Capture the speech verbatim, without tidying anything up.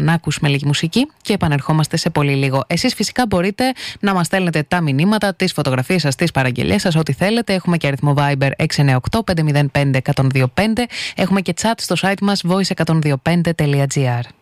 να ακούσουμε λίγη μουσική και επανερχόμαστε σε πολύ λίγο. Εσείς φυσικά μπορείτε να μας στέλνετε τα μηνύματα, τις φωτογραφίες σας, τις παραγγελίες σας, ό,τι θέλετε. Έχουμε και αριθμό Viber έξι εννιά οκτώ πέντε μηδέν πέντε ένα μηδέν δύο πέντε. Έχουμε και chat στο site μας voice εκατόν δύο πέντε τελεία gr.